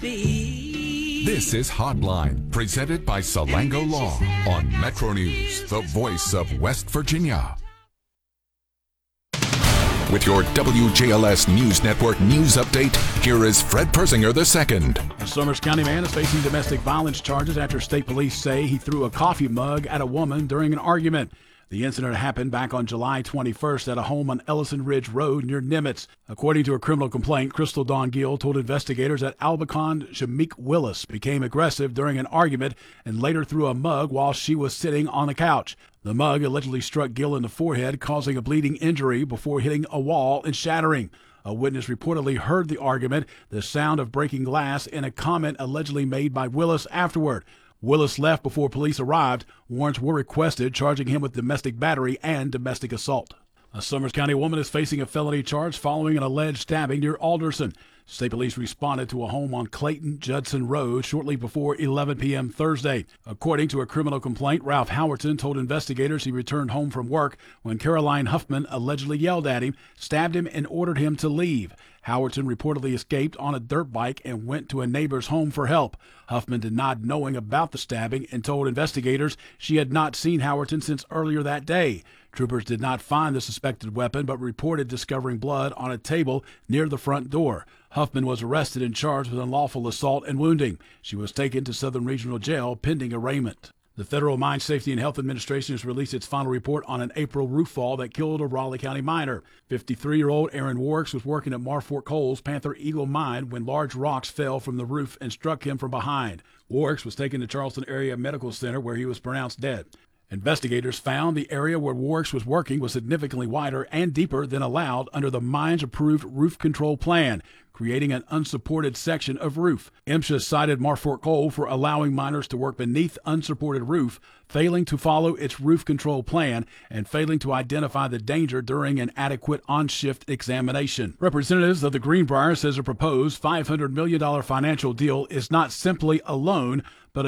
This is Hotline, presented by Salango Law on Metro News, the voice of West Virginia. With your WJLS News Network news update, here is Fred Persinger II. A Summers County man is facing domestic violence charges after state police say he threw a coffee mug at a woman during an argument. The incident happened back on July 21st at a home on Ellison Ridge Road near Nimitz. According to a criminal complaint, Crystal Dawn Gill told investigators that Albicon Shamik Willis became aggressive during an argument and later threw a mug while she was sitting on the couch. The mug allegedly struck Gill in the forehead, causing a bleeding injury before hitting a wall and shattering. A witness reportedly heard the argument, the sound of breaking glass, and a comment allegedly made by Willis afterward. Willis left before police arrived. Warrants were requested, charging him with domestic battery and domestic assault. A Summers County woman is facing a felony charge following an alleged stabbing near Alderson. State police responded to a home on Clayton-Judson Road shortly before 11 p.m. Thursday. According to a criminal complaint, Ralph Howerton told investigators he returned home from work when Caroline Huffman allegedly yelled at him, stabbed him, and ordered him to leave. Howerton reportedly escaped on a dirt bike and went to a neighbor's home for help. Huffman denied knowing about the stabbing and told investigators she had not seen Howerton since earlier that day. Troopers did not find the suspected weapon but reported discovering blood on a table near the front door. Huffman was arrested and charged with unlawful assault and wounding. She was taken to Southern Regional Jail pending arraignment. The Federal Mine Safety and Health Administration has released its final report on an April roof fall that killed a Raleigh County miner. 53-year-old Aaron Warks was working at Marfork Coal's Panther Eagle mine when large rocks fell from the roof and struck him from behind. Warks was taken to Charleston Area Medical Center where he was pronounced dead. Investigators found the area where Warks was working was significantly wider and deeper than allowed under the mine's approved roof control plan, creating an unsupported section of roof. MSHA cited Marfork Coal for allowing miners to work beneath unsupported roof, failing to follow its roof control plan, and failing to identify the danger during an adequate on-shift examination. Representatives of the Greenbrier says a proposed $500 million financial deal is not simply a loan, but